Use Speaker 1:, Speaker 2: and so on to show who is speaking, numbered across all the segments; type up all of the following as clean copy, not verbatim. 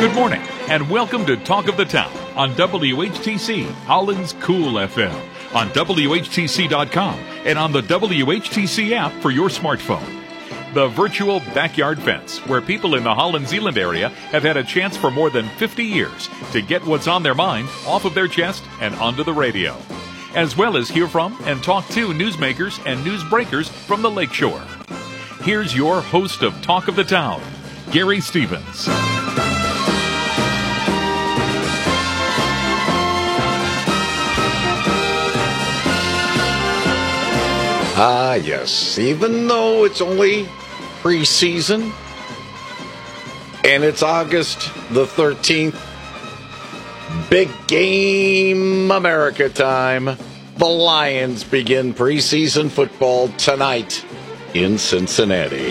Speaker 1: Good morning, and welcome to Talk of the Town on WHTC, Holland's Cool FM, on WHTC.com, and on the WHTC app for your smartphone. The virtual backyard fence, where people in the Holland Zeeland area have had a chance for more than 50 years to get what's on their mind off of their chest and onto the radio, as well as hear from and talk to newsmakers and newsbreakers from the Lakeshore. Here's your host of Talk of the Town, Gary Stevens.
Speaker 2: Yes, even though it's only preseason and it's August the 13th, big game America time. The Lions begin preseason football tonight in Cincinnati.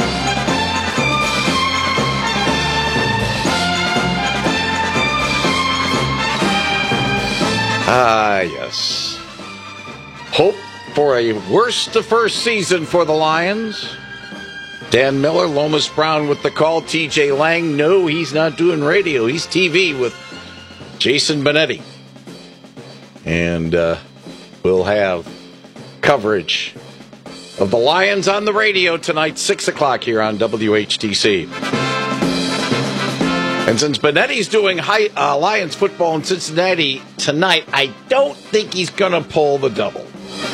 Speaker 2: Yes. Hope for a worst to first season for the Lions. Dan Miller, Lomas Brown with the call. TJ Lang, no, he's not doing radio. He's TV with Jason Benetti. And we'll have coverage of the Lions on the radio tonight, 6 o'clock here on WHTC. And since Benetti's doing Lions football in Cincinnati tonight, I don't think he's going to pull the double.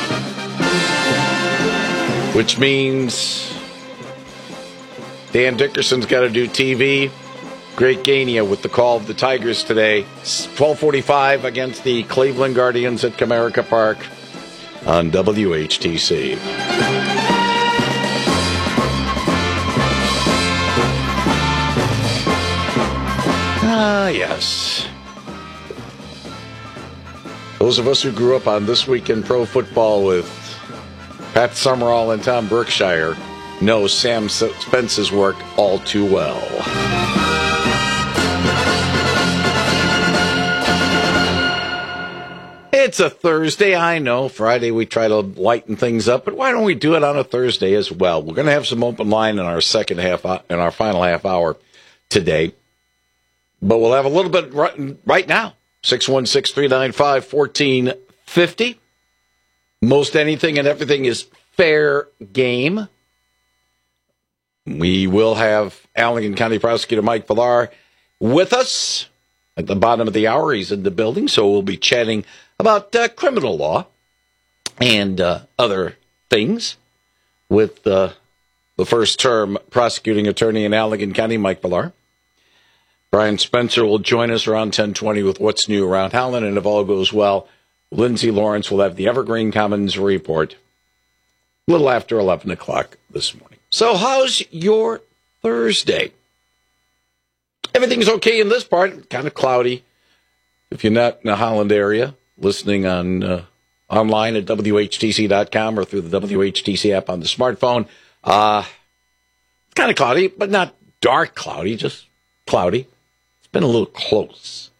Speaker 2: Which means Dan Dickerson's got to do TV. Greg Gania with the call of the Tigers today. 12:45 against the Cleveland Guardians at Comerica Park on WHTC. Yes. Those of us who grew up on This Week in Pro Football with Pat Summerall and Tom Berkshire know Sam Spence's work all too well. It's a Thursday, I know. Friday we try to lighten things up, but why don't we do it on a Thursday as well? We're going to have some open line in our final half hour today, but we'll have a little bit right now. 616-395-1450. Most anything and everything is fair game. We will have Allegan County Prosecutor Mike Villar with us at the bottom of the hour. He's in the building, so we'll be chatting about criminal law and other things with the first-term prosecuting attorney in Allegan County, Mike Villar. Brian Spencer will join us around 10:20 with What's New Around Howland, and if all goes well, Lindsay Lawrence will have the Evergreen Commons report a little after 11 o'clock this morning. So how's your Thursday? Everything's okay in this part. Kind of cloudy. If you're not in the Holland area, listening on online at WHTC.com or through the WHTC app on the smartphone, kind of cloudy, but not dark cloudy, just cloudy. It's been a little close.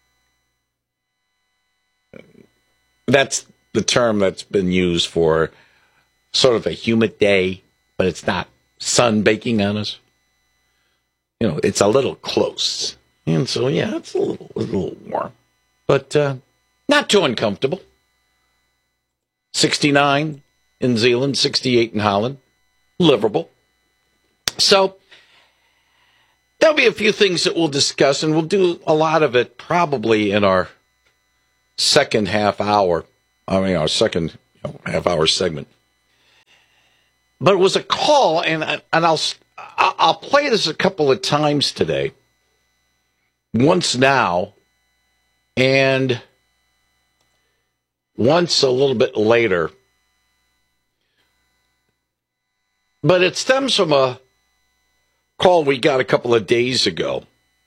Speaker 2: That's the term that's been used for sort of a humid day, but it's not sun baking on us. You know, it's a little close. And so, yeah, it's a little warm. But not too uncomfortable. 69 in Zeeland, 68 in Holland, livable. So there'll be a few things that we'll discuss, and we'll do a lot of it probably in our second half hour. Our second half hour segment. But it was a call, and I'll play this a couple of times today. Once now, and once a little bit later. But it stems from a call we got a couple of days ago.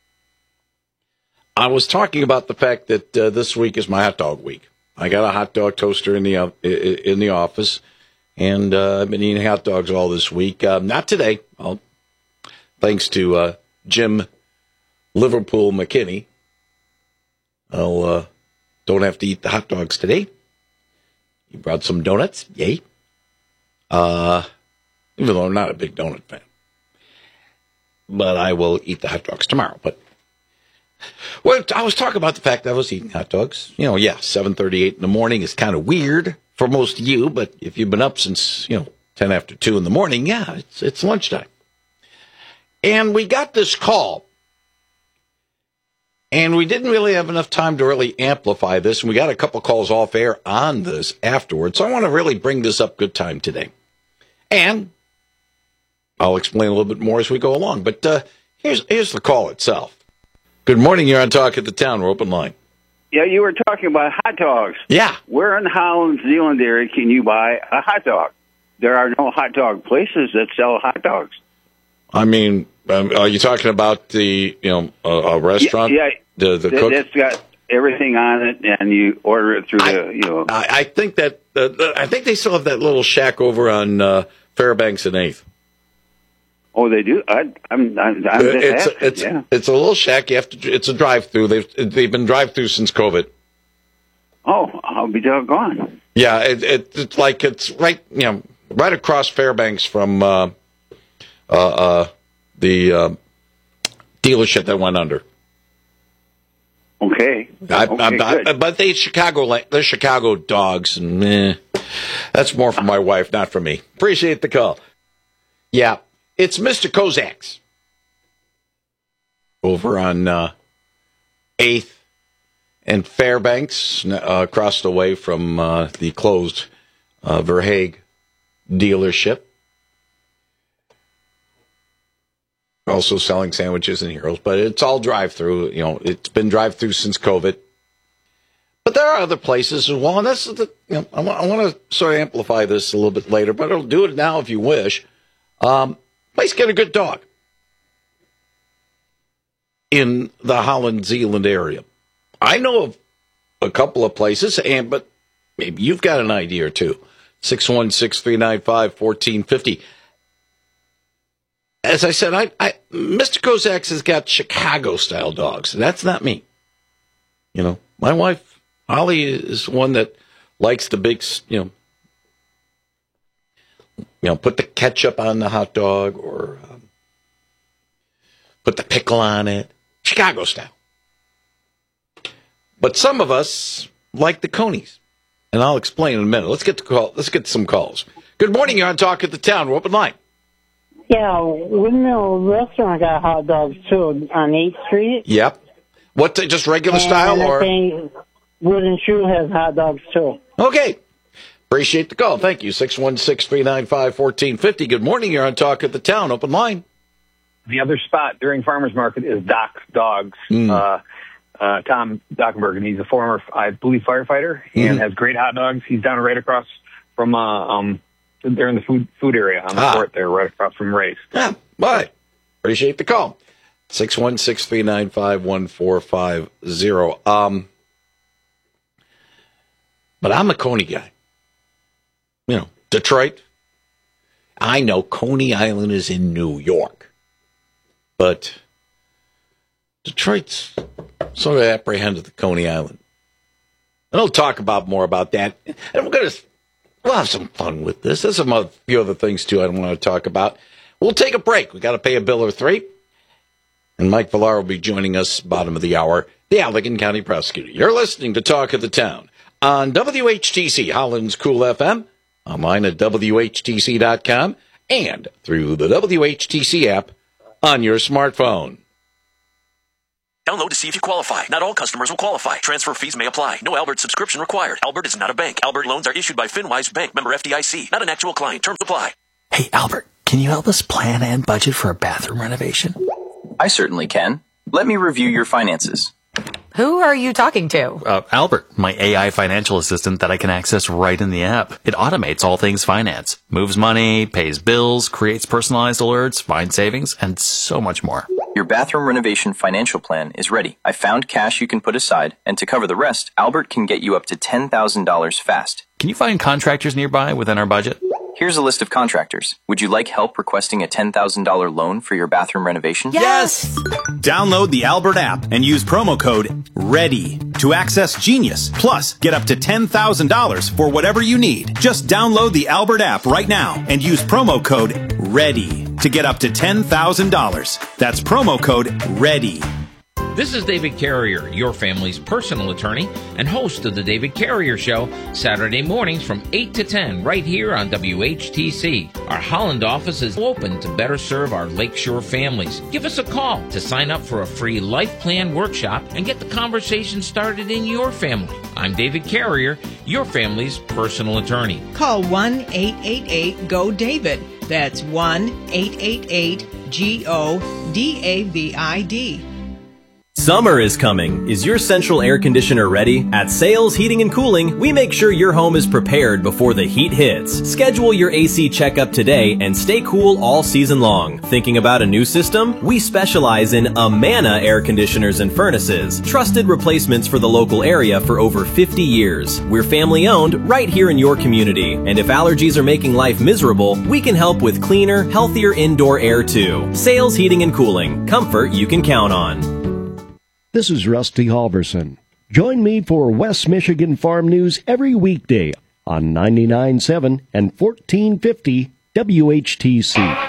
Speaker 2: I was talking about the fact that this week is my hot dog week. I got a hot dog toaster in the office, and I've been eating hot dogs all this week. Not today, thanks to Jim Liverpool McKinney. I'll don't have to eat the hot dogs today. He brought some donuts, yay. Even though I'm not a big donut fan. But I will eat the hot dogs tomorrow. But Well, I was talking about the fact that I was eating hot dogs. 7:38 in the morning is kind of weird for most of you, but if you've been up since, 10 after 2 in the morning, yeah, it's lunchtime. And we got this call. And we didn't really have enough time to really amplify this, and we got a couple calls off air on this afterwards. So I want to really bring this up good time today. And I'll explain a little bit more as we go along. But here's the call itself. Good morning. You're on Talk at the Town. We're open line.
Speaker 3: Yeah, you were talking about hot dogs.
Speaker 2: Yeah.
Speaker 3: Where in Holland, Zealand area can you buy a hot dog? There are no hot dog places that sell hot dogs.
Speaker 2: I mean, are you talking about the, a restaurant?
Speaker 3: Yeah.
Speaker 2: The cook?
Speaker 3: That's got everything on it, and you order it through
Speaker 2: I think that, I think they still have that little shack over on Fairbanks and 8th.
Speaker 3: Oh, they do? I'm just asking.
Speaker 2: It's a little shack. It's a drive-through. They've been drive-through since COVID.
Speaker 3: Oh, I'll be doggone.
Speaker 2: Yeah, it's like it's right, right across Fairbanks from the dealership that went under.
Speaker 3: Okay.
Speaker 2: But they're Chicago dogs, and that's more for my wife, not for me. Appreciate the call. Yeah, it's Mr. Kozak's over on 8th and Fairbanks, across the way from the closed Verhaeghe dealership. Also selling sandwiches and Heroes, but it's all drive-through. It's been drive-through since COVID. But there are other places as well, and that's I want to sort of amplify this a little bit later, but I'll do it now if you wish. Place get a good dog in the Holland, Zealand area. I know of a couple of places, but maybe you've got an idea or two. 616-395-1450. As I said, Mr. Kozak's has got Chicago-style dogs. That's not me. My wife, Holly, is one that likes the big, put the ketchup on the hot dog or put the pickle on it. Chicago-style. But some of us like the Conies. And I'll explain in a minute. Let's get some calls. Good morning. You're on Talk at the Town. We're open line.
Speaker 4: Yeah, Windmill Restaurant got hot dogs, too, on 8th Street.
Speaker 2: Yep. What, just regular style?
Speaker 4: I think Wooden Shoe has hot dogs, too.
Speaker 2: Okay. Appreciate the call. Thank you. 616-395-1450. Good morning. You're on Talk at the Town. Open line.
Speaker 5: The other spot during Farmers Market is Doc's Dogs. Tom Dockenberg, and he's a former, I believe, firefighter, and has great hot dogs. He's down right across from... They're in the food area on the court there, right across from Ray's.
Speaker 2: Yeah, bye. Appreciate the call. 616-395-1450. But I'm a Coney guy. Detroit. I know Coney Island is in New York. But Detroit's sort of apprehended the Coney Island. And I'll talk more about that. And we'll have some fun with this. There's a few other things, too, I want to talk about. We'll take a break. We got to pay a bill or three. And Mike Villar will be joining us bottom of the hour, the Allegan County Prosecutor. You're listening to Talk of the Town on WHTC, Holland's Cool FM, online at WHTC.com, and through the WHTC app on your smartphone.
Speaker 6: Download to see if you qualify. Not all customers will qualify. Transfer fees may apply. No Albert subscription required. Albert is not a bank. Albert loans are issued by FinWise Bank, member FDIC. Not an actual client. Terms apply.
Speaker 7: Hey, Albert, can you help us plan and budget for a bathroom renovation?
Speaker 8: I certainly can. Let me review your finances.
Speaker 9: Who are you talking to?
Speaker 7: Albert, my AI financial assistant that I can access right in the app. It automates all things finance, moves money, pays bills, creates personalized alerts, finds savings, and so much more.
Speaker 8: Your bathroom renovation financial plan is ready. I found cash you can put aside, and to cover the rest, Albert can get you up to $10,000 fast.
Speaker 7: Can you find contractors nearby within our budget?
Speaker 8: Here's a list of contractors. Would you like help requesting a $10,000 loan for your bathroom renovation?
Speaker 9: Yes!
Speaker 10: Download the Albert app and use promo code READY to access Genius. Plus, get up to $10,000 for whatever you need. Just download the Albert app right now and use promo code READY to get up to $10,000. That's promo code READY.
Speaker 11: This is David Carrier, your family's personal attorney and host of The David Carrier Show, Saturday mornings from 8 to 10 right here on WHTC. Our Holland office is open to better serve our Lakeshore families. Give us a call to sign up for a free life plan workshop and get the conversation started in your family. I'm David Carrier, your family's personal attorney.
Speaker 12: Call 1-888-GO-DAVID. That's 1-888-GO-DAVID.
Speaker 13: Summer is coming. Is your central air conditioner ready? At Sales Heating and Cooling, we make sure your home is prepared before the heat hits. Schedule your AC checkup today and stay cool all season long. Thinking about a new system? We specialize in Amana air conditioners and furnaces, trusted replacements for the local area for over 50 years. We're family owned right here in your community. And if allergies are making life miserable, we can help with cleaner, healthier indoor air too. Sales Heating and Cooling. Comfort you can count on.
Speaker 14: This is Rusty Halverson. Join me for West Michigan Farm News every weekday on 99.7 and 1450 WHTC.